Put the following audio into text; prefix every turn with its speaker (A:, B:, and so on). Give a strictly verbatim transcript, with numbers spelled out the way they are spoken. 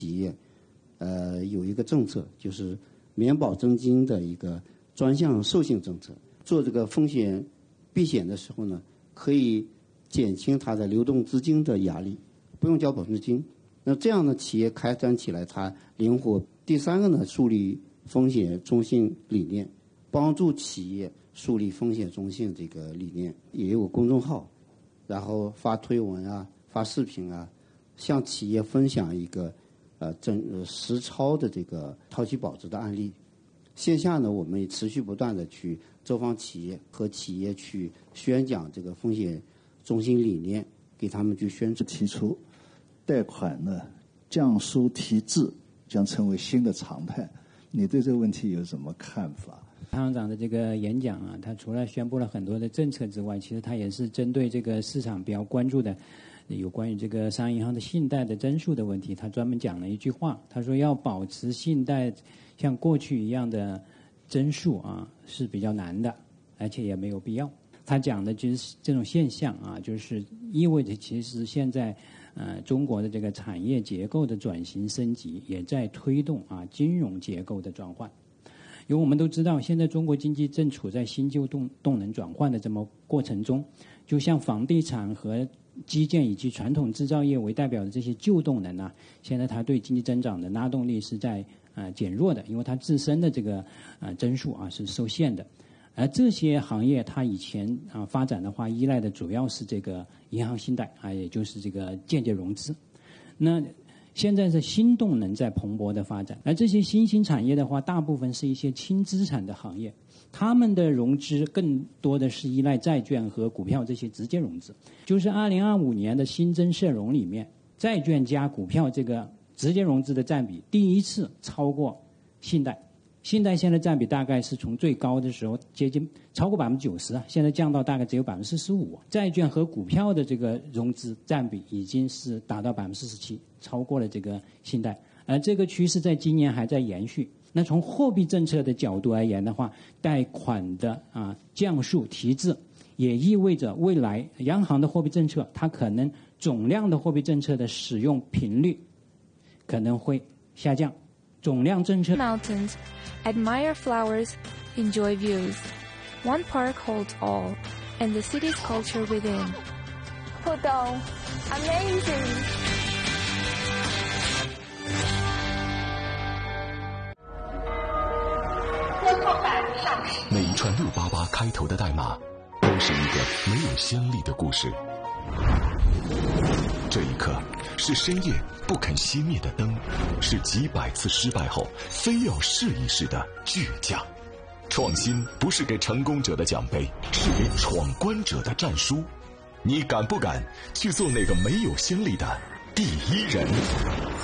A: 企业，呃，有一个政策，就是免保证金的一个专项授信政策。做这个风险避险的时候呢，可以减轻它的流动资金的压力，不用交保证金。那这样呢，企业开展起来它灵活。第三个呢，树立风险中性理念，帮助企业树立风险中性这个理念。也有公众号，然后发推文啊，发视频啊，向企业分享一个呃真呃实操的这个套期保值的案例。线下呢，我们也持续不断的去走访企业，和企业去宣讲这个风险中心理念，给他们去宣传。
B: 提出贷款呢降收提质将成为新的常态，你对这个问题有什么看法？
C: 潘行长的这个演讲啊，他除了宣布了很多的政策之外，其实他也是针对这个市场比较关注的有关于这个商业银行的信贷的增速的问题，他专门讲了一句话，他说要保持信贷像过去一样的增速啊是比较难的，而且也没有必要。他讲的就是这种现象啊，就是意味着其实现在呃中国的这个产业结构的转型升级也在推动啊金融结构的转换。因为我们都知道，现在中国经济正处在新旧动动能转换的这么过程中，就像房地产和基建以及传统制造业为代表的这些旧动能啊，现在它对经济增长的拉动力是在呃减弱的，因为它自身的这个呃增速啊是受限的。而这些行业它以前啊发展的话，依赖的主要是这个银行信贷啊，也就是这个间接融资。那现在是新动能在蓬勃的发展，而这些新兴产业的话，大部分是一些轻资产的行业，他们的融资更多的是依赖债券和股票这些直接融资。就是二零二五年的新增社融里面，债券加股票这个直接融资的占比第一次超过信贷。信贷现在占比大概是从最高的时候接近超过百分之九十啊，现在降到大概只有百分之四十五。债券和股票的这个融资占比已经是达到百分之四十七，超过了这个信贷。而这个趋势在今年还在延续。那从货币政策的角度而言的话，贷款的啊降速提质，也意味着未来央行的货币政策，它可能总量的货币政策的使用频率可能会下降。总量政策。
D: Mountains, admire flowers, enjoy views. One park holds all, and the city's culture within.
E: Pudong, amazing!
F: 每一串六八八开头的代码，都是一个没有先例的故事。这一刻，是深夜不肯熄灭的灯，是几百次失败后非要试一试的倔强。创新不是给成功者的奖杯，是给闯关者的战书。你敢不敢去做那个没有先例的第一人？